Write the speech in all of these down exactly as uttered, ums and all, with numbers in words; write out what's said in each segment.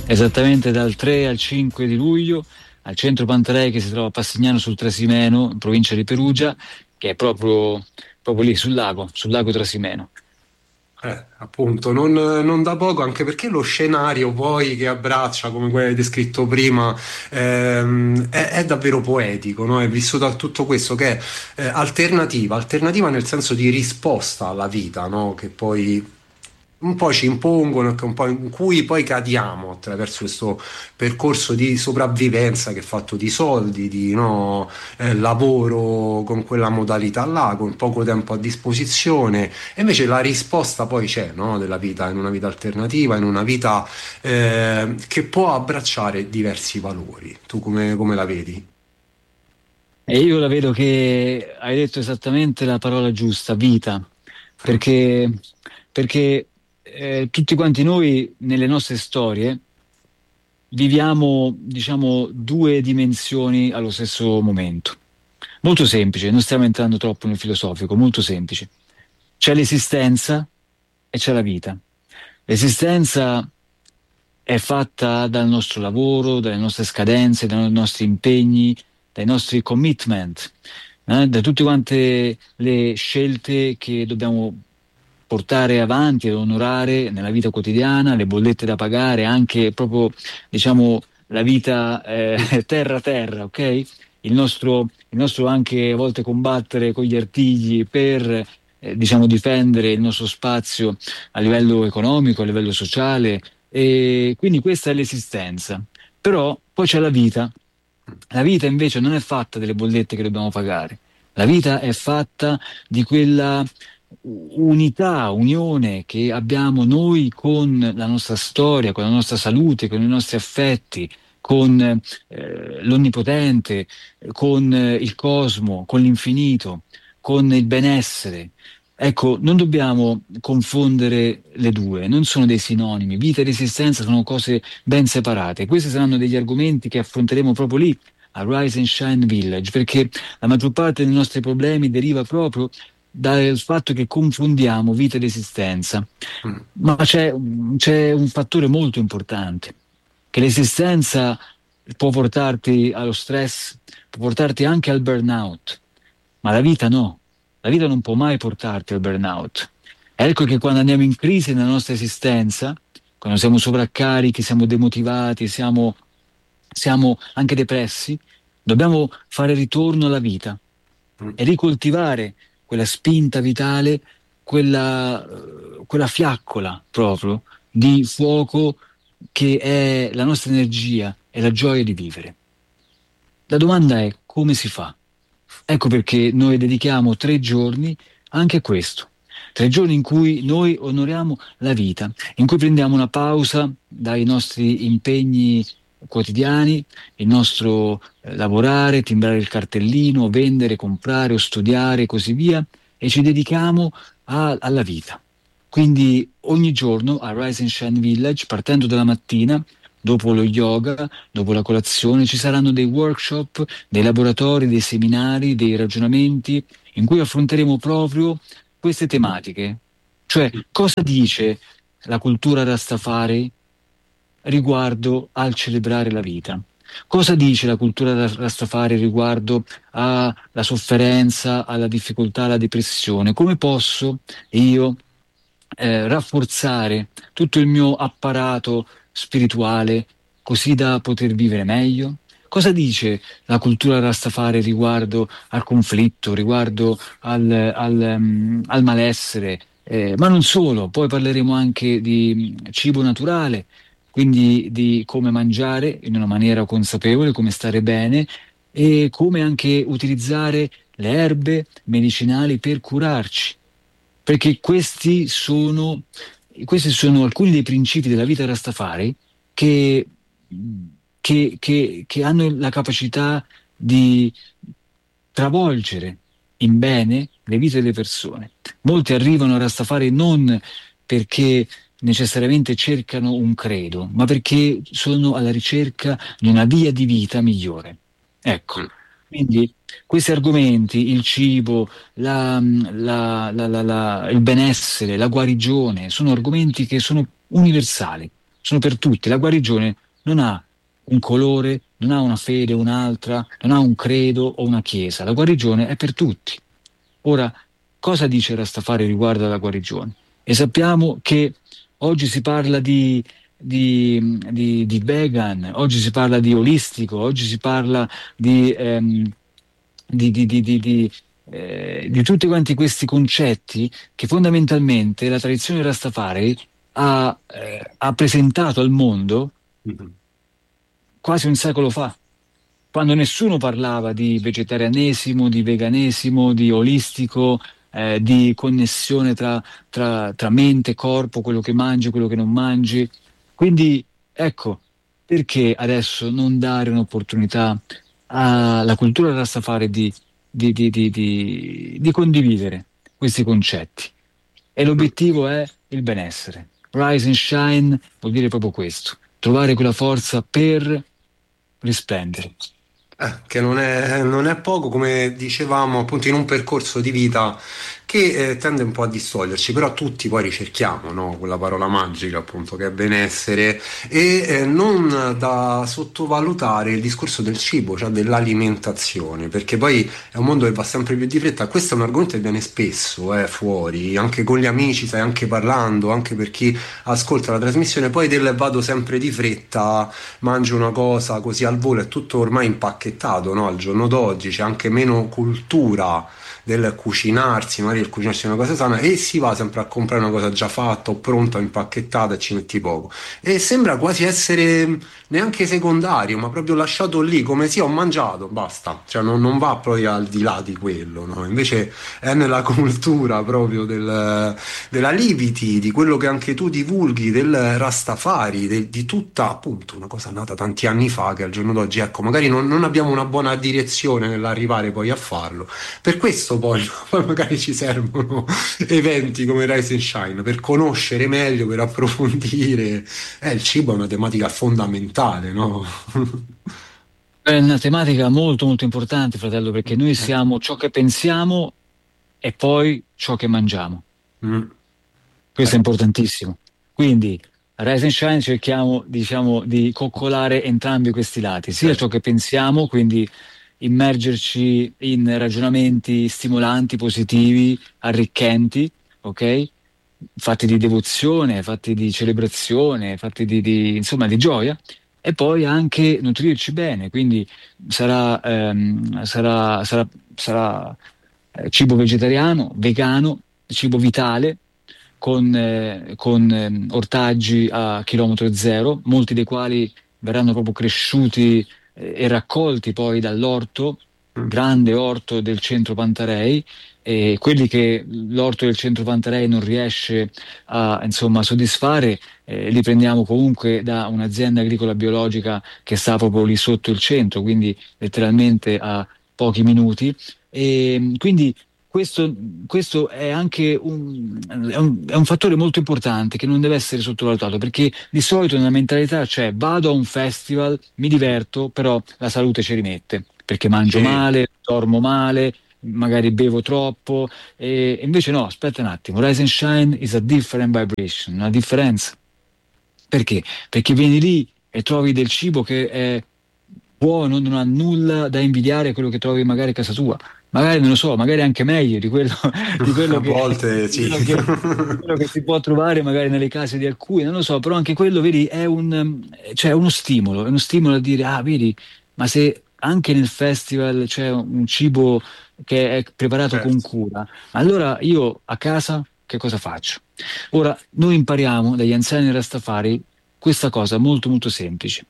esattamente dal tre al cinque di luglio al Centro Pantarei, che si trova a Passignano sul Trasimeno, in provincia di Perugia, che è proprio, proprio lì sul lago, sul lago Trasimeno. Eh, appunto, non, non da poco, anche perché lo scenario poi che abbraccia, come quello che hai descritto prima, ehm, è, è davvero poetico, no? È vissuto da tutto questo che è eh, alternativa, alternativa nel senso di risposta alla vita, no? Che poi un po' ci impongono, che un po' in cui poi cadiamo attraverso questo percorso di sopravvivenza che è fatto di soldi, di no, eh, lavoro con quella modalità là, con poco tempo a disposizione. E invece la risposta poi c'è, no, della vita, in una vita alternativa, in una vita eh, che può abbracciare diversi valori. Tu come, come la vedi? E io la vedo che hai detto esattamente la parola giusta, vita, perché, perché eh, tutti quanti noi nelle nostre storie viviamo, diciamo, due dimensioni allo stesso momento. Molto semplice, non stiamo entrando troppo nel filosofico, molto semplice. C'è l'esistenza e c'è la vita. L'esistenza è fatta dal nostro lavoro, dalle nostre scadenze, dai nostri impegni, dai nostri commitment, eh, da tutte quante le scelte che dobbiamo portare avanti ed onorare nella vita quotidiana, le bollette da pagare, anche proprio, diciamo, la vita eh, terra terra, ok? Il nostro, il nostro anche a volte combattere con gli artigli per, eh, diciamo, difendere il nostro spazio a livello economico, a livello sociale, e quindi questa è l'esistenza. Però poi c'è la vita. La vita invece non è fatta delle bollette che dobbiamo pagare. La vita è fatta di quella unità, unione che abbiamo noi con la nostra storia, con la nostra salute, con i nostri affetti, con eh, l'Onnipotente, con eh, il cosmo, con l'infinito, con il benessere. Ecco, non dobbiamo confondere le due, non sono dei sinonimi. Vita ed esistenza sono cose ben separate. Questi saranno degli argomenti che affronteremo proprio lì, a Rise and Shine Village, perché la maggior parte dei nostri problemi deriva proprio dal fatto che confondiamo vita ed esistenza. Mm. Ma c'è, c'è un fattore molto importante, che l'esistenza può portarti allo stress, può portarti anche al burnout, ma la vita no. La vita non può mai portarti al burnout. Ecco che quando andiamo in crisi nella nostra esistenza, quando siamo sovraccarichi, siamo demotivati, siamo, siamo anche depressi, dobbiamo fare ritorno alla vita Mm. e ricoltivare quella spinta vitale, quella, eh, quella fiaccola proprio di fuoco che è la nostra energia e la gioia di vivere. La domanda è come si fa? Ecco perché noi dedichiamo tre giorni anche a questo. Tre giorni in cui noi onoriamo la vita, in cui prendiamo una pausa dai nostri impegni quotidiani, il nostro eh, lavorare, timbrare il cartellino, vendere, comprare o studiare e così via, e ci dedichiamo a- alla vita. Quindi ogni giorno a Rise and Shine Village, partendo dalla mattina, dopo lo yoga, dopo la colazione, ci saranno dei workshop, dei laboratori, dei seminari, dei ragionamenti in cui affronteremo proprio queste tematiche. Cioè, cosa dice la cultura Rastafari riguardo al celebrare la vita? Cosa dice la cultura ra- Rastafari riguardo alla sofferenza, alla difficoltà, alla depressione? Come posso io eh, rafforzare tutto il mio apparato spirituale così da poter vivere meglio? Cosa dice la cultura Rastafari riguardo al conflitto, riguardo al, al, mm, al malessere? Eh, ma non solo, poi parleremo anche di mm, cibo naturale, quindi di come mangiare in una maniera consapevole, come stare bene e come anche utilizzare le erbe medicinali per curarci, perché questi sono, questi sono alcuni dei principi della vita Rastafari che, che- che- che hanno la capacità di travolgere in bene le vite delle persone. Molti arrivano a Rastafari non perché necessariamente cercano un credo, ma perché sono alla ricerca di una via di vita migliore. Ecco, quindi questi argomenti, il cibo, la- la- la- la- la- il benessere, la guarigione, sono argomenti che sono universali. sono per tutti. La guarigione non ha un colore, non ha una fede, un'altra, non ha un credo o una chiesa. La guarigione è per tutti. Ora, cosa dice Rastafari riguardo alla guarigione? E sappiamo che oggi si parla di, di, di- di vegan, oggi si parla di olistico, oggi si parla di, ehm, di, di- di- di- di, eh, di tutti quanti questi concetti che fondamentalmente la tradizione Rastafari ha, eh, ha presentato al mondo Mhm. quasi un secolo fa, quando nessuno parlava di vegetarianesimo, di veganesimo, di olistico, eh, di connessione tra, tra- tra mente, corpo, quello che mangi, quello che non mangi. Quindi, ecco, perché adesso non dare un'opportunità alla cultura Rastafari di, di, di, di, di, di condividere questi concetti? E l'obiettivo è il benessere. Rise and shine vuol dire proprio questo, trovare quella forza per risplendere. Eh, che non è, non è poco, come dicevamo, appunto, in un percorso di vita che eh, tende un po' a distoglierci, però tutti poi ricerchiamo, no? Quella parola magica, appunto, che è benessere, e eh, non da sottovalutare il discorso del cibo, cioè dell'alimentazione, perché poi è un mondo che va sempre più di fretta. Questo è un argomento che viene spesso eh, fuori, anche con gli amici, stai anche parlando, anche per chi ascolta la trasmissione, poi del vado sempre di fretta, mangi una cosa così al volo, è tutto ormai impacchettato, no? Al giorno d'oggi c'è anche meno cultura del cucinarsi, magari il cucinarsi è una cosa sana, e si va sempre a comprare una cosa già fatta o pronta, impacchettata, e ci metti poco. E sembra quasi essere neanche secondario, ma proprio lasciato lì, come sì, ho mangiato, basta. Cioè non, non va poi al di là di quello, no? Invece è nella cultura proprio del, della Liviti, di quello che anche tu divulghi, del Rastafari, de- di tutta appunto una cosa nata tanti anni fa che al giorno d'oggi, ecco, magari non, non abbiamo una buona direzione nell'arrivare poi a farlo. Per questo poi, poi magari ci servono eventi come Rise and Shine per conoscere meglio, per approfondire. Eh, il cibo è una tematica fondamentale, no? È una tematica molto molto importante, fratello, perché noi Eh, siamo ciò che pensiamo e poi ciò che mangiamo. mm, Questo è eh, importantissimo. Quindi, a Rise and Shine cerchiamo, diciamo, di coccolare entrambi questi lati, sia ciò certo. che pensiamo, quindi immergerci in ragionamenti stimolanti, positivi, arricchenti, ok? Fatti di devozione, fatti di celebrazione, fatti di, di, insomma, di gioia, e poi anche nutrirci bene, quindi sarà, ehm, sarà, sarà, sarà eh, cibo vegetariano, vegano, cibo vitale, con, eh, con, ehm, ortaggi a chilometro zero, molti dei quali verranno proprio cresciuti eh, e raccolti poi dall'orto, Mm, grande orto del centro Pantarei, e quelli che l'orto del centro Pantarei non riesce a, insomma, soddisfare, eh, li prendiamo comunque da un'azienda agricola biologica che sta proprio lì sotto il centro, quindi letteralmente a pochi minuti. E quindi questo, questo è anche un, è un, è un fattore molto importante che non deve essere sottovalutato, perché di solito nella mentalità c'è vado a un festival, mi diverto, però la salute ci rimette, perché mangio sì. male, dormo male, magari bevo troppo, e e invece no, aspetta un attimo, Rise and Shine is a different vibration, una differenza. Perché? Perché vieni lì e trovi del cibo che è buono, non ha nulla da invidiare a quello che trovi magari a casa tua. Magari non lo so, magari anche meglio di quello, di quello A che, volte di sì. quello che, di quello che si può trovare magari nelle case di alcuni, non lo so, però anche quello, vedi, è un, ehm, cioè, uno stimolo, è uno stimolo a dire, ah, vedi, ma se anche nel festival c'è un cibo che è preparato con Certo. cura, allora io a casa che cosa faccio? Ora, noi impariamo dagli anziani Rastafari questa cosa molto molto semplice.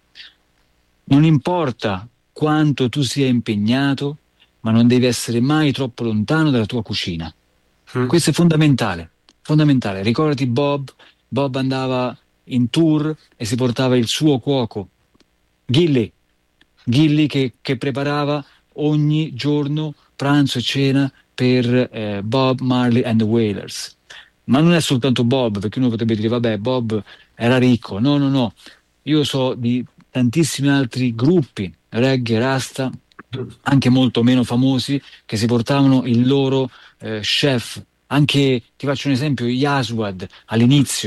Non importa quanto tu sia impegnato, ma non devi essere mai troppo lontano dalla tua cucina. Mm. Questo è fondamentale, fondamentale. Ricordati Bob, Bob andava in tour e si portava il suo cuoco, Gilly, Gilly che, che preparava ogni giorno pranzo e cena per eh, Bob Marley and the Wailers. Ma non è soltanto Bob, perché uno potrebbe dire, vabbè, Bob era ricco. No, no, no. Io so di tantissimi altri gruppi, reggae, rasta, anche molto meno famosi, che si portavano il loro eh, chef. Anche, ti faccio un esempio, Yaswad all'inizio,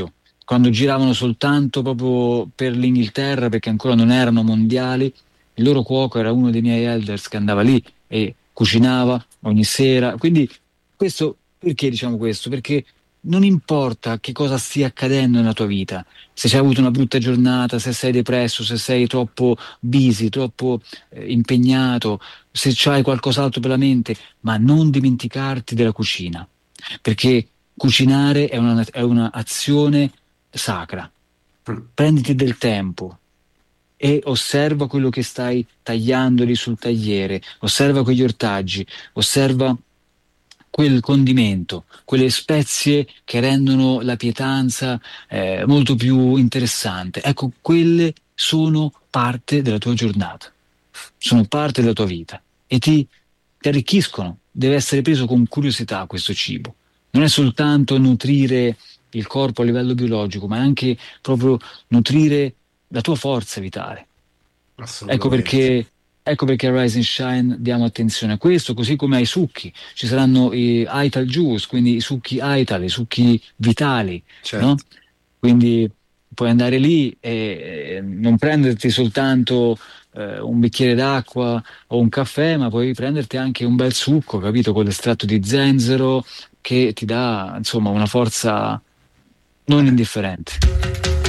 quando giravano soltanto proprio per l'Inghilterra, perché ancora non erano mondiali, il loro cuoco era uno dei miei elders che andava lì e cucinava ogni sera. Quindi questo, perché diciamo questo? Perché non importa che cosa stia accadendo nella tua vita, se hai avuto una brutta giornata, se sei depresso, se sei troppo busy, troppo eh, impegnato, se c'hai qualcos'altro per la mente, ma non dimenticarti della cucina, perché cucinare è una, è un'azione sacra. Mm. Prenditi del tempo e osserva quello che stai tagliando lì sul tagliere, osserva quegli ortaggi, osserva quel condimento, quelle spezie che rendono la pietanza eh, molto più interessante. Ecco, quelle sono parte della tua giornata, sono parte della tua vita e ti, ti arricchiscono. Deve essere preso con curiosità questo cibo. Non è soltanto nutrire il corpo a livello biologico, ma è anche proprio nutrire la tua forza vitale. Ecco Assolutamente. perché, ecco perché a Rise and Shine diamo attenzione a questo, così come ai succhi. Ci saranno i Ital Juice, quindi i succhi Ital, i succhi vitali, no? Certo. Quindi puoi andare lì e e non prenderti soltanto eh, un bicchiere d'acqua o un caffè, ma puoi prenderti anche un bel succo, capito? Con l'estratto di zenzero che ti dà, insomma, una forza non indifferente.